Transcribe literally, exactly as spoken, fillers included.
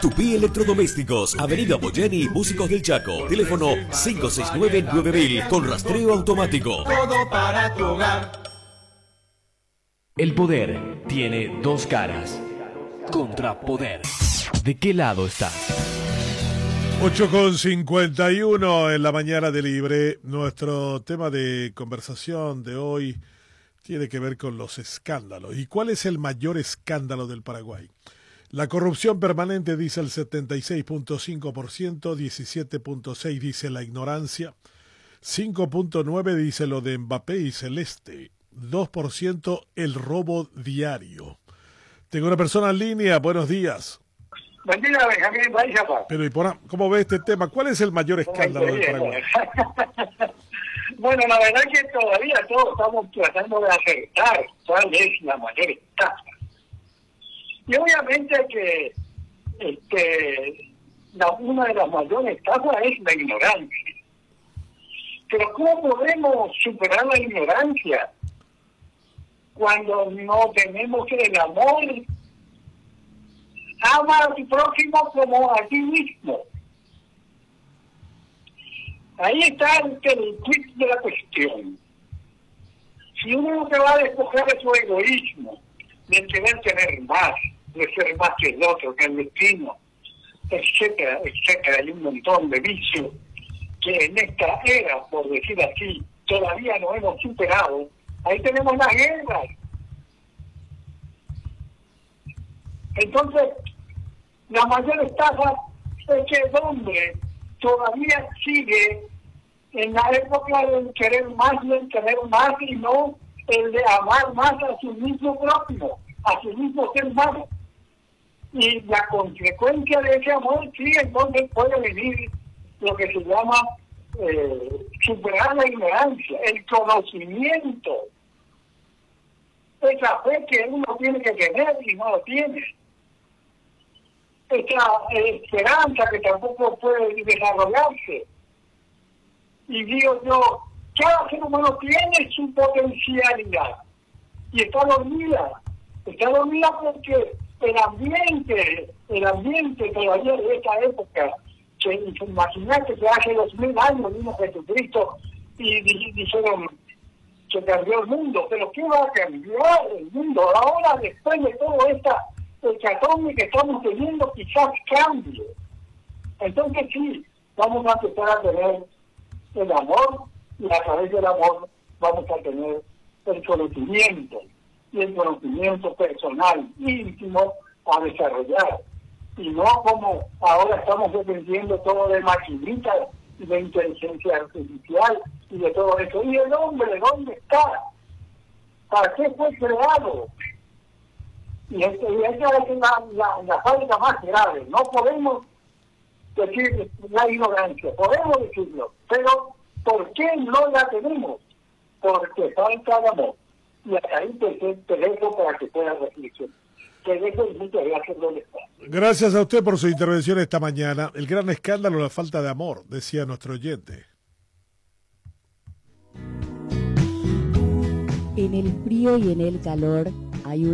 Tupí Electrodomésticos, Avenida Boyeni, Músicos del Chaco. Teléfono cinco seis nueve nueve mil con rastreo automático. Todo para tu hogar. El poder tiene dos caras. Contrapoder. ¿De qué lado estás? ocho con cincuenta y uno en la mañana de Libre. Nuestro tema de conversación de hoy tiene que ver con los escándalos. ¿Y cuál es el mayor escándalo del Paraguay? La corrupción permanente, dice el setenta y seis punto cinco por ciento, diecisiete punto seis por ciento dice la ignorancia, cinco punto nueve por ciento dice lo de Mbappé y Celeste, dos por ciento el robo diario. Tengo una persona en línea, buenos días. Buen día, Benjamín Baizapa. Pero, ¿y por, cómo ve este tema? ¿Cuál es el mayor escándalo del Paraguay? Bueno, la verdad es que todavía todos estamos tratando de acertar cuál es la mayor estafa. Y obviamente que este, la, una de las mayores estafas es la ignorancia. Pero ¿cómo podemos superar la ignorancia cuando no tenemos el amor? Ama a tu prójimo como a ti mismo. Ahí está el, el tweet de la cuestión. Si uno no te va a despojar de su egoísmo, de querer tener más, de ser más que el otro, que el destino, etcétera, etcétera, hay un montón de vicios que en esta era, por decir así, todavía no hemos superado. Ahí tenemos las guerras. Entonces, la mayor estafa es que el hombre todavía sigue en la época del querer más y el tener más y no el de amar más a su mismo prójimo, a su mismo ser humano. Y la consecuencia de ese amor, sí, entonces puede venir lo que se llama eh, superar la ignorancia, el conocimiento, esa fe que uno tiene que tener y no lo tiene. Esa eh, esperanza que tampoco puede desarrollarse. Y digo yo, cada ser humano tiene su potencialidad y está dormida. Está dormida porque el ambiente, el ambiente todavía de esta época, que imagínate que hace dos mil años vino Jesucristo y dijeron que cambió el mundo, pero ¿qué va a cambiar el mundo? Ahora, después de todo esta el hecatombe que estamos teniendo, quizás cambie. Entonces sí, vamos a empezar a tener el amor, y a través del amor vamos a tener el conocimiento, y el conocimiento personal, íntimo, a desarrollar. Y no como ahora estamos dependiendo todo de maquinitas y de inteligencia artificial y de todo eso. ¿Y el hombre dónde está? ¿Para qué fue creado? Y esa es la, la, la falta más grave. No podemos decir la ignorancia, podemos decirlo, pero ¿por qué no la tenemos? Porque falta el amor. Y hasta ahí te, te dejo para que puedas reflexionar. Te dejo y muchas gracias, ¿dónde está? Gracias a usted por su intervención esta mañana. El gran escándalo, la falta de amor, decía nuestro oyente. En el frío y en el calor hay un